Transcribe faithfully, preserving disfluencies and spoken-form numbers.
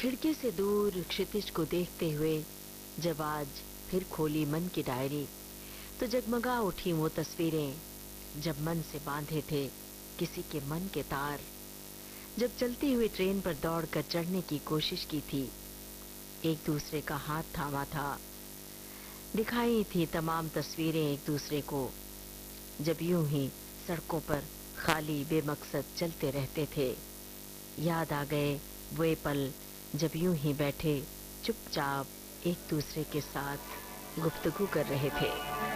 खिड़की से दूर क्षितिज को देखते हुए जब आज फिर खोली मन की डायरी, तो जगमगा उठी वो तस्वीरें जब मन से बांधे थे किसी के मन के तार। जब चलती हुई ट्रेन पर दौड़कर चढ़ने की कोशिश की थी, एक दूसरे का हाथ थामा था, दिखाई थी तमाम तस्वीरें एक दूसरे को। जब यूं ही सड़कों पर खाली बेमकसद चलते रहते थे, याद आ गए वे पल जब यूं ही बैठे चुपचाप एक दूसरे के साथ गुफ्तगू कर रहे थे।